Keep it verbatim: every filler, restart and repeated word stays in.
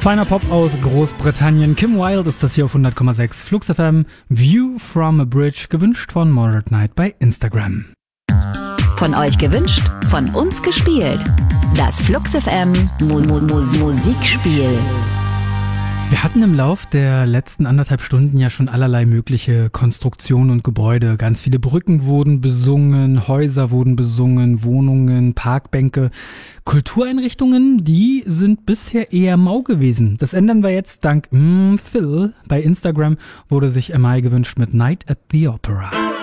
Feiner Pop aus Großbritannien. Kim Wilde ist das hier auf hundert Komma sechs Flux F M. View from a Bridge, gewünscht von Moderate Knight bei Instagram. Von euch gewünscht, von uns gespielt. Das Flux F M Mu- Mu- Mu- Musikspiel. Wir hatten im Lauf der letzten anderthalb Stunden ja schon allerlei mögliche Konstruktionen und Gebäude. Ganz viele Brücken wurden besungen, Häuser wurden besungen, Wohnungen, Parkbänke. Kultureinrichtungen, die sind bisher eher mau gewesen. Das ändern wir jetzt dank mm, Phil. Bei Instagram wurde sich M I gewünscht mit Night at the Opera.